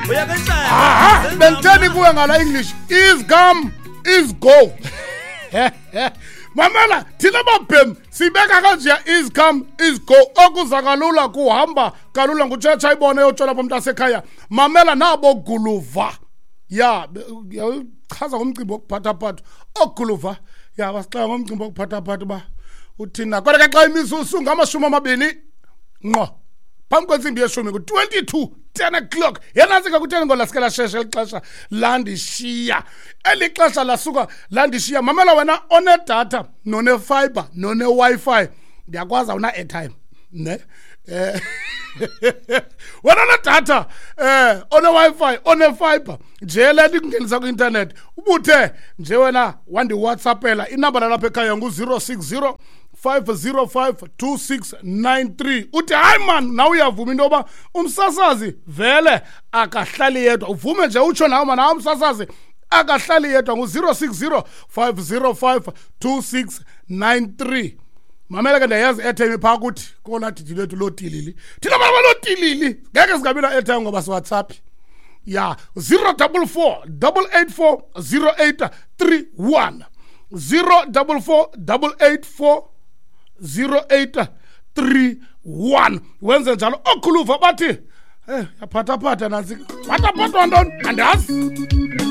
Aha, benteni kuwe ngala English. Is come, is go. Mamela, thina babhem sibeka kanje is come, is go. Okuza kalula kuhamba kalula ngutshatsha ibone yotshola bomntu asekhaya. Mamela nabo guluva. Ya, chaza ngomcimbi wokuphathaphatha. Oguluva. Ya, wasixaya ngomcimbi wokuphathaphatha ba uthina. Kodwa ke xa imisusu ngama-20 ngqo. Phambi kwensimbi yeshumi ku-22 10 o'clock yena sika ku-10 ngolasikela sheshe lixesha landishiya eli xesha lasuka landishiya. Mamela wena onedatha none-fiber none-Wi-Fi ndiyakwazi awuna-airtime ne wena onedatha one-Wi-Fi one-fiber nje le nto ikungenisa ku-internet ubuthe nje wena wandiwhatsappela inamba lalapha ekhaya ngu-060 5052693 uthi hayi man nawe uyavuma into yoba umsasazi vele akahlali yedwa uvume nje utsho nawe nawe umsasazi akahlali yedwa ngu-060 5052693. Mamela ke ndiyayazi airtime phaa kuthi kona didi lethu lotilili thina bana balotilili ngeke singabi na airtime ngoba siWhatsApp ya 044 884 0831 044 0831 wenze njalo okhuluva bathi yaphathaphatha nansi phathaphathwa ntoni andazi.